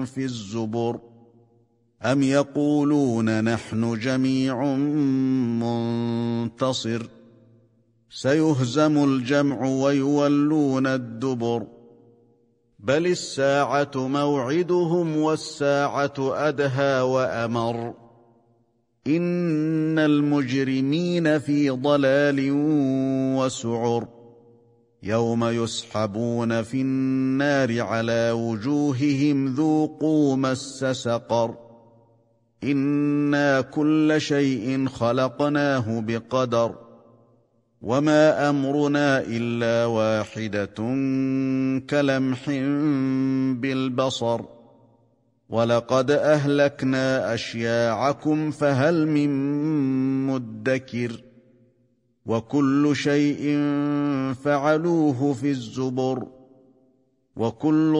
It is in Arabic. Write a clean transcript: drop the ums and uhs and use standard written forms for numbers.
في الزبر أم يقولون نحن جميع منتصر سيهزم الجمع ويولون الدبر بل الساعة موعدهم والساعة أدهى وأمر إن المجرمين في ضلال وسعر يوم يسحبون في النار على وجوههم ذوقوا مس سقر إنا كل شيء خلقناه بقدر وما أمرنا إلا واحدة كلمح بالبصر ولقد أهلكنا أشياعكم فهل من مدكر وكل شيء فعلوه في الزبر وكل